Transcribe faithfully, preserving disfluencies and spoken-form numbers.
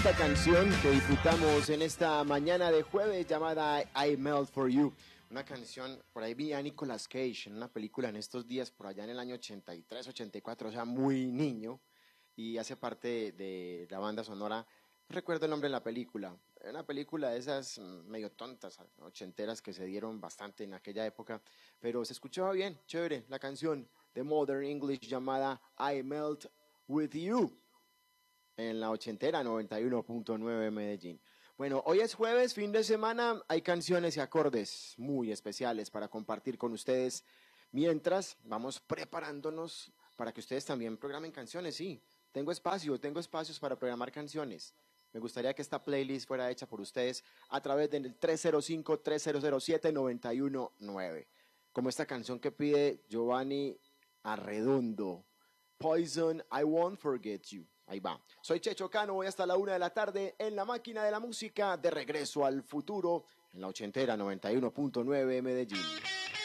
esta canción que disfrutamos en esta mañana de jueves llamada I Melt For You. Una canción, por ahí vi a Nicolas Cage en una película en estos días, por allá en el año ochenta y tres, ochenta y cuatro, o sea, muy niño, y hace parte de la banda sonora. No recuerdo el nombre de la película, una película de esas medio tontas, ochenteras que se dieron bastante en aquella época, pero se escuchaba bien, chévere, la canción de Modern English llamada I Melt With You, en la ochentera noventa y uno punto nueve Medellín. Bueno, hoy es jueves, fin de semana, hay canciones y acordes muy especiales para compartir con ustedes, mientras vamos preparándonos para que ustedes también programen canciones. Sí, tengo espacio, tengo espacios para programar canciones. Me gustaría que esta playlist fuera hecha por ustedes a través del tres cero cinco, tres cero cero siete, nueve uno nueve, como esta canción que pide Giovanni Arredondo, Poison, I Won't Forget You. Ahí va. Soy Checho Cano, voy hasta la una de la tarde en la máquina de la música, de regreso al futuro, en la ochentera noventa y uno punto nueve Medellín.